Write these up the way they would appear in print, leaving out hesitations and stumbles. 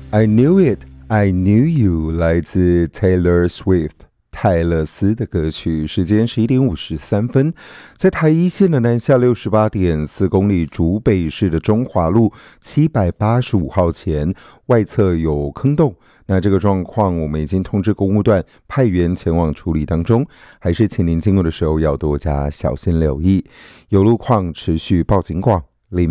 I knew it, I knew you 来自 Taylor Swift 泰勒斯的歌曲，时间11:53，在台一线的南下68.4公里竹北市的中华路785号前，外侧有坑洞。那这个状况我们已经通知公务段派员前往处理当中，还是请您经过的时候要多加小心留意。有路况持续报警广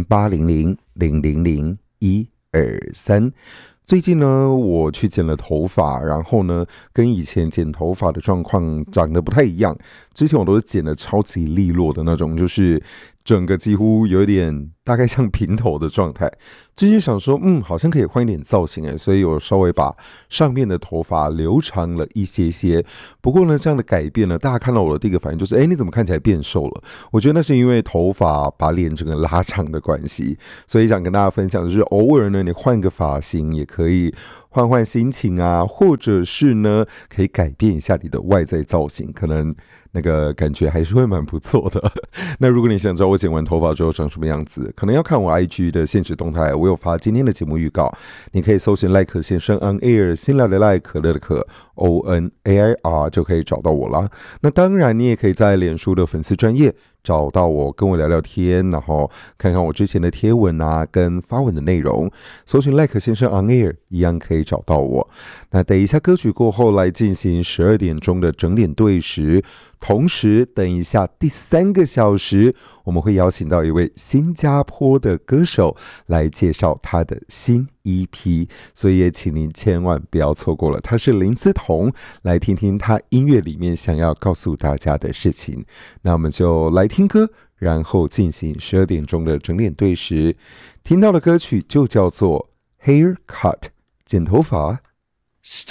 0800000123。最近呢，我去剪了头发，然后呢，跟以前剪头发的状况长得不太一样。之前我都是剪得超级利落的那种，就是整个几乎有点大概像平头的状态。最近想说，好像可以换一点造型所以我稍微把上面的头发留长了一些些。不过呢，这样的改变呢，大家看到我的第一个反应就是，你怎么看起来变瘦了？我觉得那是因为头发把脸整个拉长的关系，所以想跟大家分享，就是偶尔呢，你换个发型也可以换换心情啊，或者是呢，可以改变一下你的外在造型，可能那个感觉还是会蛮不错的。那如果你想知道我剪完头发之后长什么样子，可能要看我 IG 的限时动态，我有发今天的节目预告，你可以搜寻赖可先生 on air， 新来的赖，可乐的可 ONAIR 就可以找到我啦。那当然你也可以在脸书的粉丝专页找到我，跟我聊聊天，然后看看我之前的贴文啊跟发文的内容，搜寻赖可先生 on air 一样可以找到我。那等一下歌曲过后来进行12点钟的整点对时，同时等一下第3个小时我们会邀请到一位新加坡的歌手来介绍他的新 EP， 所以也请您千万不要错过了，他是林思彤，来听听他音乐里面想要告诉大家的事情。那我们就来听歌，然后进行12点钟的整点对时。听到的歌曲就叫做 Haircut 剪头发。